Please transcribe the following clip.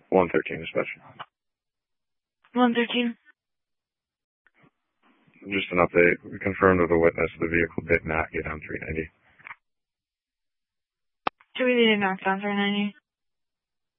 113 dispatch. 113. Just an update. We confirmed with a witness the vehicle did not get on 390. Do we need to knock down 390?